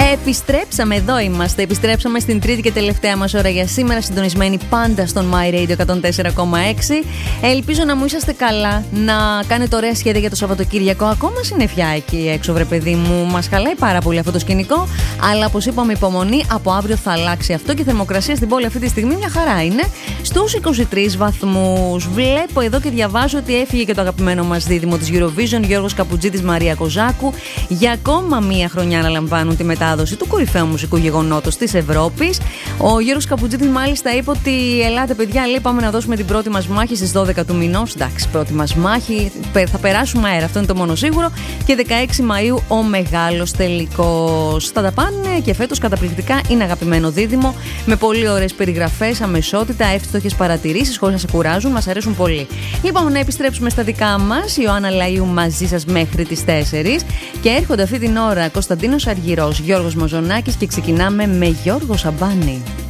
Επιστρέψαμε, εδώ είμαστε. Επιστρέψαμε στην τρίτη και τελευταία μας ώρα για σήμερα. Συντονισμένοι πάντα στον My Radio 104,6. Ελπίζω να μου είσαστε καλά, να κάνετε ωραία σχέδια για το Σαββατοκύριακο. Ακόμα συννεφιά εκεί έξω, βρε παιδί μου. Μας χαλάει πάρα πολύ αυτό το σκηνικό. Αλλά όπως είπαμε, υπομονή. Από αύριο θα αλλάξει αυτό και η θερμοκρασία στην πόλη αυτή τη στιγμή μια χαρά είναι. Στους 23 βαθμούς. Βλέπω εδώ και διαβάζω ότι έφυγε και το αγαπημένο μας δίδυμο της Eurovision, Γιώργος Καπουτζίτης, Μαρία Κοζάκου. Για ακόμα μία χρονιά αναλαμβάνουν τη μετάδοση του κορυφαίου μουσικού γεγονότος της Ευρώπης. Ο Γιώργος Καπουτζίτης μάλιστα είπε ότι ελάτε παιδιά, λέει, πάμε να δώσουμε την πρώτη μας μάχη στις 12 του μηνός. Εντάξει, πρώτη μας μάχη, θα περάσουμε αέρα, αυτό είναι το μόνο σίγουρο. Και 16 Μαΐου ο μεγάλος τελικός. Θα τα πάνε και φέτος καταπληκτικά, είναι αγαπημένο δίδυμο, με πολύ ωραίες περιγραφές, αμεσότητα, εύστοχες παρατηρήσεις, χωρίς να σε κουράζουν, μας αρέσουν πολύ. Λοιπόν, να επιστρέψουμε στα δικά μας. Ιωάννα Λαΐου μαζί σας μέχρι τις 4 και έρχονται αυτή την ώρα Κωνσταντίνος Αργυρός, Γιώργος Μαζονάκης και ξεκινάμε με Γιώργο Σαμπάνη.